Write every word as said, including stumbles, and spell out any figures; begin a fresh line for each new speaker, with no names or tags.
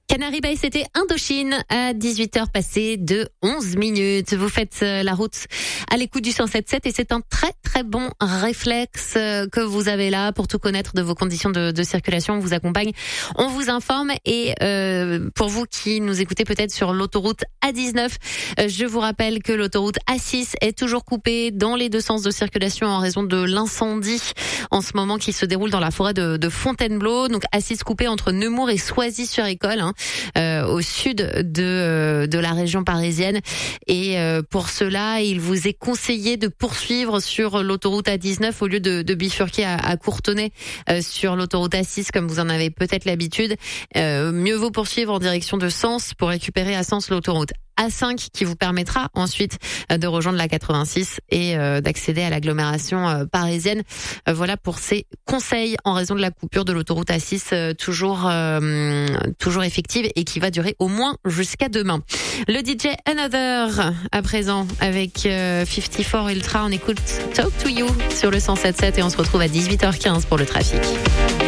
Canary Bay, c'était Indochine à dix-huit heures passées de onze minutes. Vous faites la route à l'écoute du cent sept sept et c'est un très très bon réflexe que vous avez là pour tout connaître de vos conditions de, de circulation. On vous accompagne, on vous informe et euh, pour vous qui nous écoutez peut-être sur l'autoroute A dix-neuf, je vous rappelle que l'autoroute A six est toujours coupée dans les deux sens de circulation en raison de l'incendie en ce moment qui se déroule dans la forêt de, de Fontainebleau. Donc A six coupée entre Nemours et Soisy-sur-École. Hein. Euh, au sud de euh, de la région parisienne et euh, pour cela il vous est conseillé de poursuivre sur l'autoroute A dix-neuf au lieu de, de bifurquer à, à Courtenay euh, sur l'autoroute A six comme vous en avez peut-être l'habitude. Euh, mieux vaut poursuivre en direction de Sens pour récupérer à Sens l'autoroute A cinq qui vous permettra ensuite de rejoindre la quatre-vingt-six et euh, d'accéder à l'agglomération euh, parisienne. Euh, voilà pour ces conseils en raison de la coupure de l'autoroute A six euh, toujours euh, toujours effective et qui va durer au moins jusqu'à demain. Le D J Another à présent avec euh, cinquante-quatre Ultra. On écoute Talk to You sur le cent sept sept et on se retrouve à dix-huit heures quinze pour le trafic.